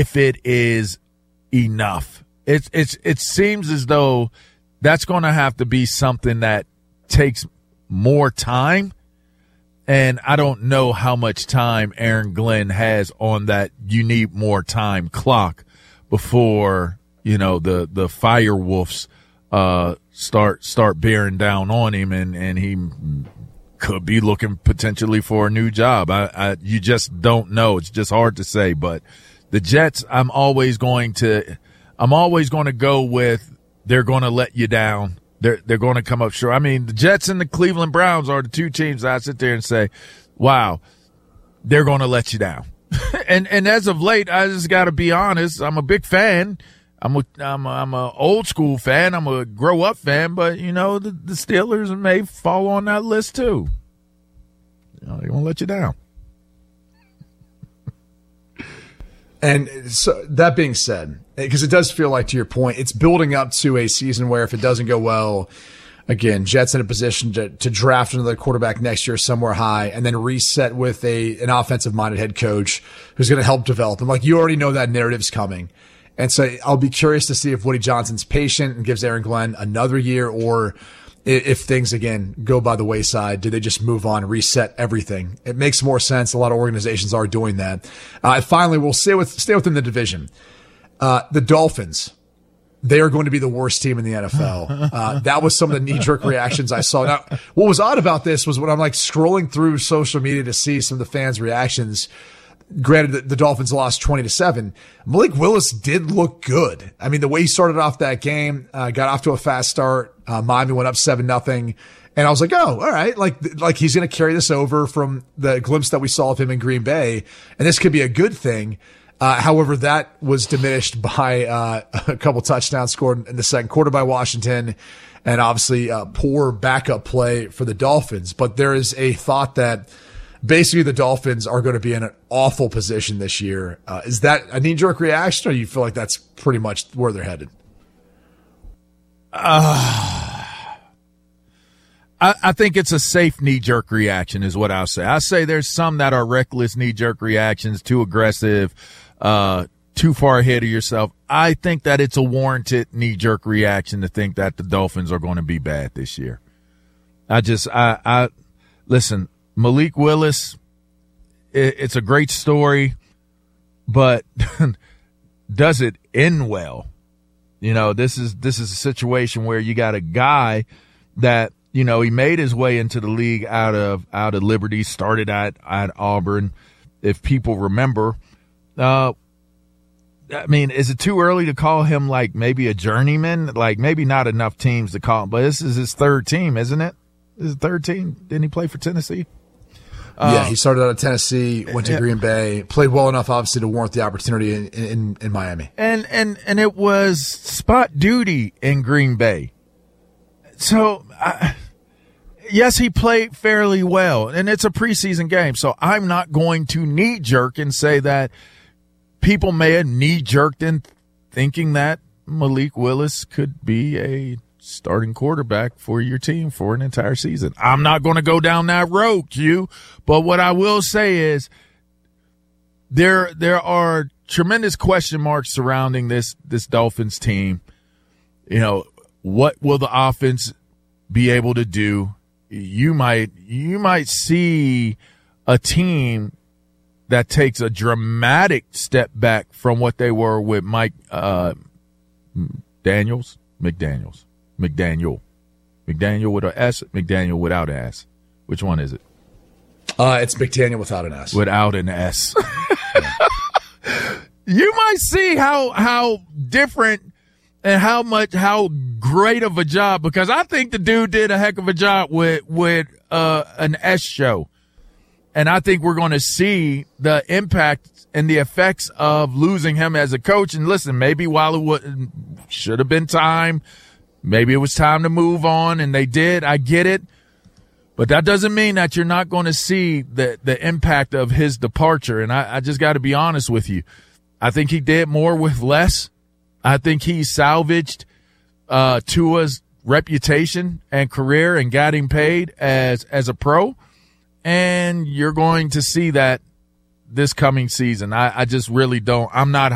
if it is enough. It seems as though that's going to have to be something that takes more time. And I don't know how much time Aaron Glenn has on that you need more time clock before, the fire wolves start bearing down on him and he could be looking potentially for a new job. You just don't know. It's just hard to say. But the Jets, I'm always going to go with they're going to let you down. They're going to come up short. I mean, the Jets and the Cleveland Browns are the two teams that I sit there and say, wow, they're going to let you down. and as of late, I just got to be honest. I'm a big fan. I'm a old school fan. I'm a grow up fan. But, the Steelers may fall on that list too. They're going to let you down. And so that being said, because it does feel like, to your point, it's building up to a season where if it doesn't go well, again, Jets in a position to draft another quarterback next year somewhere high and then reset with an offensive-minded head coach who's going to help develop them. Like, you already know that narrative's coming. And so I'll be curious to see if Woody Johnson's patient and gives Aaron Glenn another year, or if things, again, go by the wayside, do they just move on, reset everything? It makes more sense. A lot of organizations are doing that. Finally, we'll stay within the division. The Dolphins, they are going to be the worst team in the NFL. That was some of the knee-jerk reactions I saw. Now, what was odd about this was when I'm scrolling through social media to see some of the fans' reactions. Granted, the Dolphins lost 20-7. Malik Willis did look good. I mean, the way he started off that game, got off to a fast start. Miami went up 7-0. And I was like, oh, all right. Like he's going to carry this over from the glimpse that we saw of him in Green Bay. And this could be a good thing. However, that was diminished by a couple touchdowns scored in the second quarter by Washington, and obviously poor backup play for the Dolphins. But there is a thought that basically the Dolphins are going to be in an awful position this year. Is that a knee-jerk reaction, or do you feel like that's pretty much where they're headed? I think it's a safe knee-jerk reaction is what I'll say. I say there's some that are reckless knee-jerk reactions, too aggressive, too far ahead of yourself. I think that it's a warranted knee-jerk reaction to think that the Dolphins are going to be bad this year. Listen, Malik Willis, it's a great story, but does it end well? This is a situation where you got a guy that, he made his way into the league out of Liberty, started at Auburn. If people remember, is it too early to call him maybe a journeyman? Maybe not enough teams to call him, but this is his third team, isn't it? This is his third team. Didn't he play for Tennessee? Yeah, he started out of Tennessee, went to Green Bay, played well enough, obviously, to warrant the opportunity in Miami. And it was spot duty in Green Bay. So, yes, he played fairly well, and it's a preseason game, so I'm not going to knee-jerk and say that people may have knee-jerked in thinking that Malik Willis could be a starting quarterback for your team for an entire season. I'm not going to go down that road, Q, but what I will say is there are tremendous question marks surrounding this Dolphins team. What will the offense be able to do? You might see a team that takes a dramatic step back from what they were with McDaniel with an S, McDaniel without an S. Which one is it? It's McDaniel without an S. Without an S. You might see how different and how great of a job, because I think the dude did a heck of a job with an S show. And I think we're going to see the impact and the effects of losing him as a coach. And listen, maybe while it should have been time, maybe it was time to move on, and they did. I get it. But that doesn't mean that you're not going to see the impact of his departure. And I just got to be honest with you. I think he did more with less. I think he salvaged Tua's reputation and career and got him paid as a pro. And you're going to see that this coming season. I just really don't. I'm not